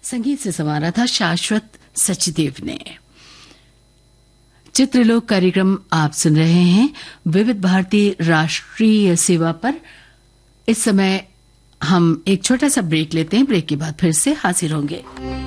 संगीत से संवारा था शाश्वत सचदेव ने। चित्रलोक कार्यक्रम आप सुन रहे हैं विविध भारती राष्ट्रीय सेवा पर। इस समय हम एक छोटा सा ब्रेक लेते हैं। ब्रेक के बाद फिर से हाजिर होंगे।